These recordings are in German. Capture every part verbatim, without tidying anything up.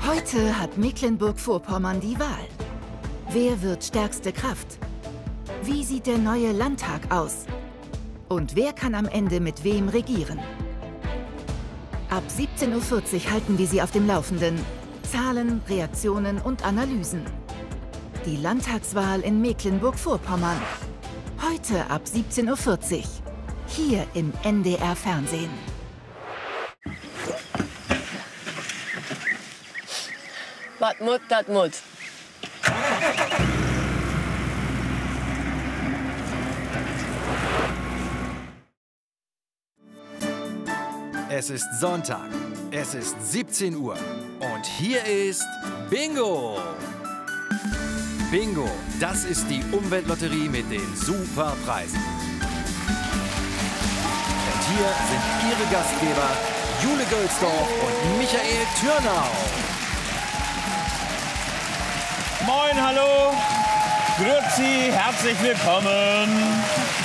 Heute hat Mecklenburg-Vorpommern die Wahl. Wer wird stärkste Kraft? Wie sieht der neue Landtag aus? Und wer kann am Ende mit wem regieren? Ab siebzehn Uhr vierzig halten wir Sie auf dem Laufenden. Zahlen, Reaktionen und Analysen. Die Landtagswahl in Mecklenburg-Vorpommern. Heute ab siebzehn Uhr vierzig. Hier im N D R Fernsehen. Was mut, dat mut. Es ist Sonntag, es ist siebzehn Uhr und hier ist Bingo! Bingo, das ist die Umweltlotterie mit den Superpreisen. Und hier sind Ihre Gastgeber Jule Gölsdorf und Michael Türnau. Moin, hallo, grüezi, herzlich willkommen.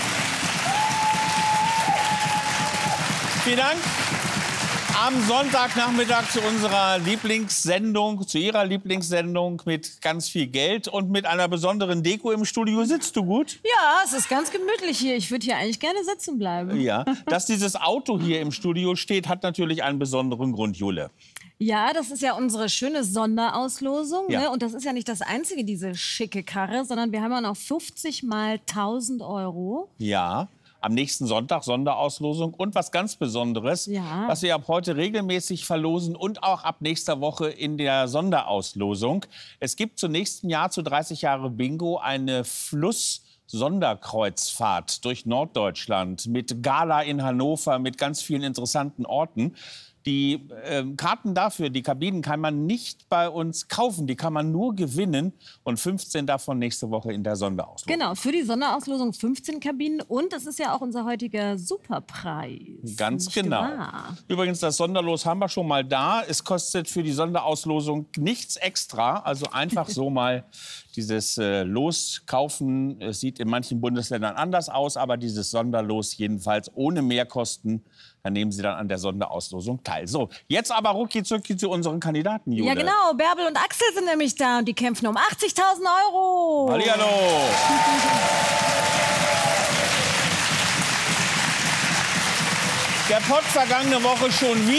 Vielen Dank. Am Sonntagnachmittag zu unserer Lieblingssendung, zu Ihrer Lieblingssendung mit ganz viel Geld und mit einer besonderen Deko im Studio. Sitzt du gut? Ja, es ist ganz gemütlich hier. Ich würde hier eigentlich gerne sitzen bleiben. Ja, dass dieses Auto hier im Studio steht, hat natürlich einen besonderen Grund, Jule. Ja, das ist ja unsere schöne Sonderauslosung. Ja. Ne? Und das ist ja nicht das einzige, diese schicke Karre, sondern wir haben ja noch fünfzig mal tausend Euro. Ja. Am nächsten Sonntag Sonderauslosung und was ganz Besonderes, Ja. was wir ab heute regelmäßig verlosen und auch ab nächster Woche in der Sonderauslosung. Es gibt zum nächsten Jahr, zu dreißig Jahre Bingo, eine Fluss-Sonderkreuzfahrt durch Norddeutschland mit Gala in Hannover, mit ganz vielen interessanten Orten. Die äh, Karten dafür, die Kabinen, kann man nicht bei uns kaufen. Die kann man nur gewinnen. Und fünfzehn davon nächste Woche in der Sonderauslosung. Genau, für die Sonderauslosung fünfzehn Kabinen. Und das ist ja auch unser heutiger Superpreis. Ganz Nicht genau. wahr? Übrigens, das Sonderlos haben wir schon mal da. Es kostet für die Sonderauslosung nichts extra. Also einfach so mal dieses äh, Los kaufen. Es sieht in manchen Bundesländern anders aus. Aber dieses Sonderlos jedenfalls ohne Mehrkosten. Dann nehmen Sie dann an der Sonderauslosung teil. So, jetzt aber rucki zucki zu unseren Kandidaten, Jule. Ja, genau. Bärbel und Axel sind nämlich da und die kämpfen um achtzigtausend Euro. Hallihallo. Der Pott vergangene Woche schon wieder.